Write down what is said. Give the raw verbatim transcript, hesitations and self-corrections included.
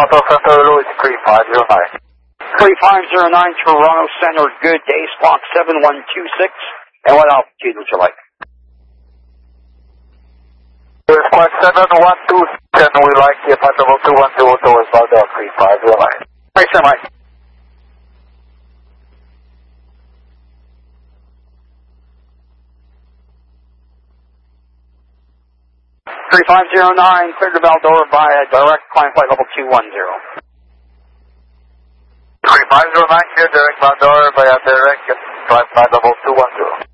Toronto Center, Louis three five zero nine. three five zero nine Toronto Center, good day, squawk seven one two six. And what altitude would you like? Squawk seven one two six, and we like the Patrol two one zero towards Valdor three five zero nine. Thanks so much. three five zero nine, cleared to Valdor by a direct climb flight level two one zero. three five zero nine, clear direct Valdor by a direct climb flight level two one zero.